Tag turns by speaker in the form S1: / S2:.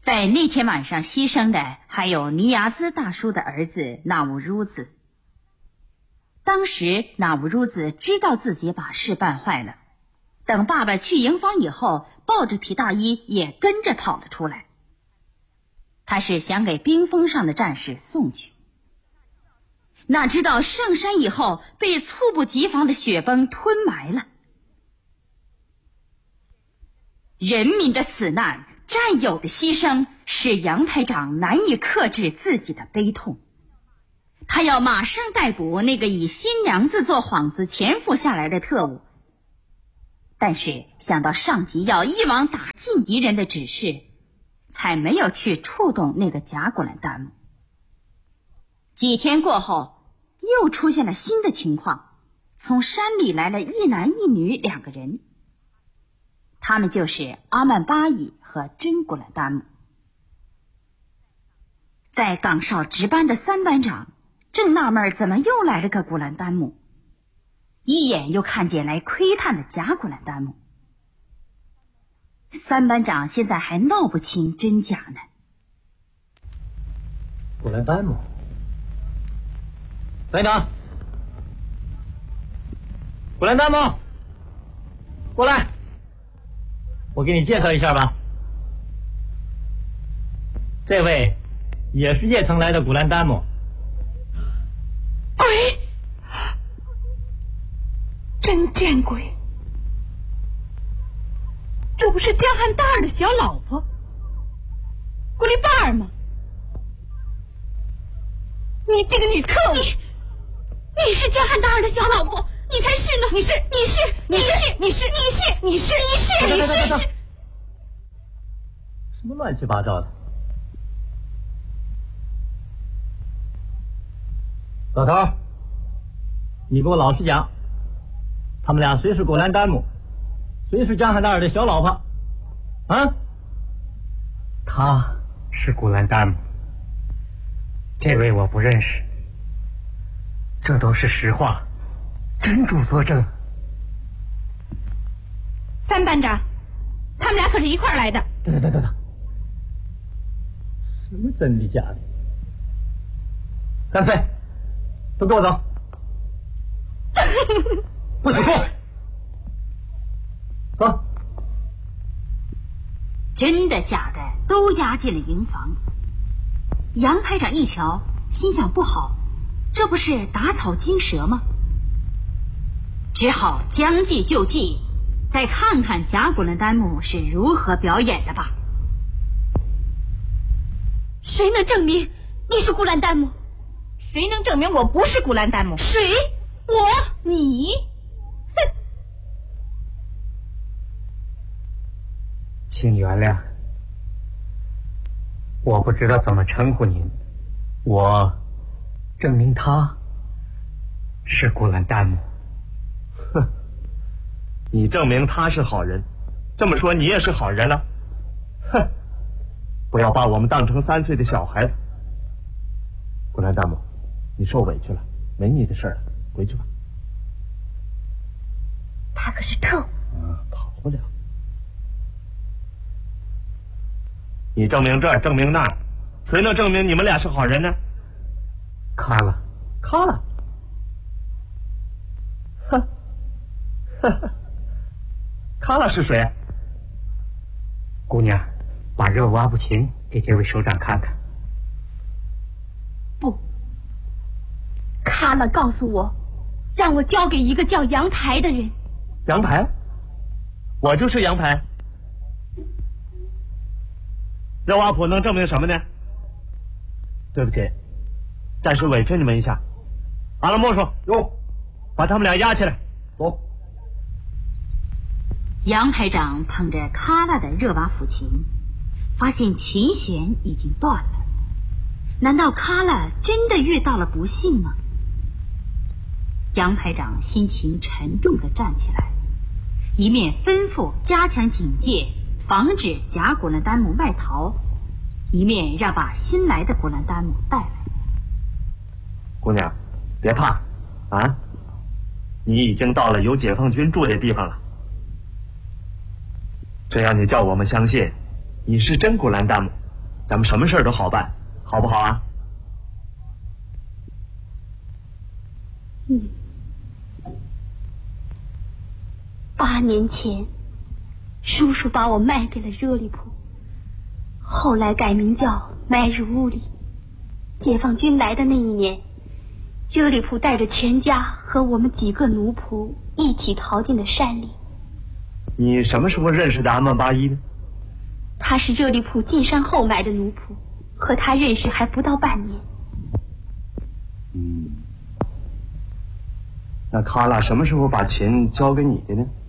S1: 在那天晚上牺牲的还有尼牙兹大叔的儿子纳乌如子。当时纳乌如子知道自己把事办坏了，等爸爸去营房以后，抱着皮大衣也跟着跑了出来。他是想给冰封上的战士送去，哪知道上山以后被猝不及防的雪崩吞埋了。人民的死难，战友的牺牲，使杨排长难以克制自己的悲痛。他要马上逮捕那个以新娘子做幌子潜伏下来的特务，但是想到上级要一网打尽敌人的指示，才没有去触动那个贾古兰丹姆。几天过后，又出现了新的情况，从山里来了一男一女2个人，他们就是阿曼巴伊和真古兰丹姆。在岗哨值班的3班长正纳闷怎么又来了个古兰丹姆，一眼又看见来窥探的贾古兰丹姆。3班长现在还闹不清真假呢。
S2: 古兰丹姆，班长，古兰丹姆，过来，我给你介绍一下吧。这位也是叶城来的古兰丹姆。
S3: 哎，真见鬼！这不是江汉大儿的小老婆古丽巴尔吗？你这个女特务！你是江汉大儿的小老婆，你才是呢！你是！
S2: 什么乱七八糟的？老头，你给我老实讲，他们俩谁是古兰丹姆，谁是江汉大尔的小老婆？啊？
S4: 他是古兰丹姆，这位我不认识，这都是实话，真主作证。
S3: 3班长，他们俩可是一块儿来的。
S2: 等，什么真的假的？干脆都给我走！不许过！走！
S1: 真的假的都押进了营房。杨排长一瞧，心想不好，这不是打草惊蛇吗？只好将计就计，再看看贾古兰丹姆是如何表演的吧。
S3: 谁能证明你是古兰丹姆？
S5: 谁能证明我不是古兰丹姆？
S3: 谁？我？你？哼！
S4: 请原谅，我不知道怎么称呼您。我证明他是古兰丹姆。
S6: 哼，你证明他是好人，这么说你也是好人了。哼，不要把我们当成3岁的小孩子。古兰丹姆，你受委屈了，没你的事了，回去吧。
S5: 他可是特务。
S6: 跑不了。你证明这儿，证明那儿，谁能证明你们俩是好人呢？
S4: 卡了。
S6: 哼，卡拉是谁？
S4: 姑娘，把热挖布琴给这位首长看看。
S3: 不，卡拉告诉我，让我交给一个叫杨排的人。
S6: 杨排？我就是杨排。热瓦普能证明什么呢？对不起，暂时委屈你们一下。阿拉莫说，哟，把他们俩押起来，走。
S1: 杨排长捧着卡拉的热瓦抚琴，发现琴弦已经断了。难道卡拉真的遇到了不幸吗？杨排长心情沉重地站起来，一面吩咐加强警戒，防止贾古兰丹姆外逃，一面让把新来的古兰丹姆带来。
S6: 姑娘，别怕啊，你已经到了有解放军住的地方了。这样你叫我们相信你是真古兰丹姆， 咱们什么事都好办，好不好啊？
S3: 嗯。8年前，叔叔把我卖给了热里普，后来改名叫麦如里。解放军来的那一年，热里普带着全家和我们几个奴仆一起逃进了山里。
S6: 你什么时候认识的阿曼巴依呢？
S3: 他是热里普进山后买的奴仆，和他认识还不到半年。
S6: 那卡拉什么时候把钱交给你的呢？